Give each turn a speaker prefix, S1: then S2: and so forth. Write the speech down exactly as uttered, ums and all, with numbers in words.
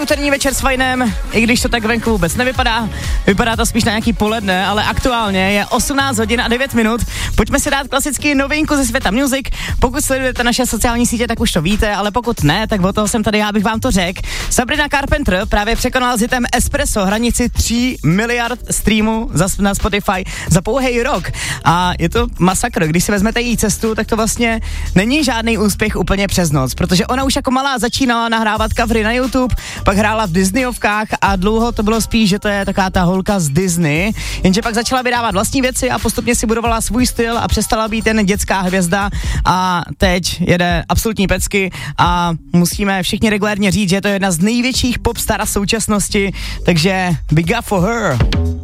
S1: úterní večer s Fajnem, i když to tak venku vůbec nevypadá, vypadá to spíš na nějaký poledne, ale aktuálně je osmnáct hodin a devět minut. Pojďme si dát klasicky novinku ze světa music. Pokud sledujete naše sociální sítě, tak už to víte, ale pokud ne, tak o toho jsem tady, já bych vám to řekl. Sabrina Carpenter právě překonala s hitem Espresso hranici tří miliard streamů na Spotify za pouhej rok. A je to masakr, když si vezmete její cestu, tak to vlastně není žádný úspěch úplně přes noc, protože ona už jako malá začínala nahrávat covery na YouTube, pak hrála v Disneyovkách a dlouho to bylo spíš, že to je taková ta holka z Disney, jenže pak začala vydávat vlastní věci a postupně si budovala svůj styl a přestala být jen dětská hvězda a teď jede absolutní pecky a musíme všichni regulérně říct, že je to jedna z největších popstar současnosti, takže big up for her.